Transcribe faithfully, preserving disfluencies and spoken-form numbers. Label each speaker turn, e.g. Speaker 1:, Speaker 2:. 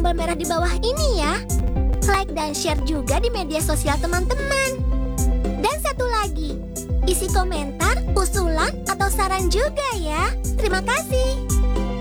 Speaker 1: tombol merah di bawah ini ya. Like dan share juga di media sosial teman-teman. Dan satu lagi, isi komentar, usulan, atau saran juga ya. Terima kasih.